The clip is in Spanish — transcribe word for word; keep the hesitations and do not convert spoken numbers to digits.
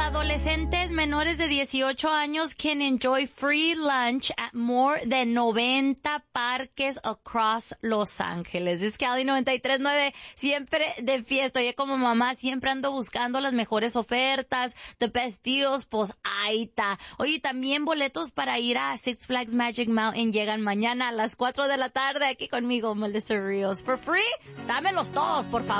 Adolescentes menores de dieciocho años can enjoy free lunch at more than noventa parques across Los Ángeles. Es que Cali noventa y tres nueve siempre de fiesta. Oye, como mamá siempre ando buscando las mejores ofertas, the best deals, pues ahí está. Oye, también boletos para ir a Six Flags Magic Mountain llegan mañana a las cuatro de la tarde aquí conmigo, Melissa Rios. For free, dámelos todos, por favor.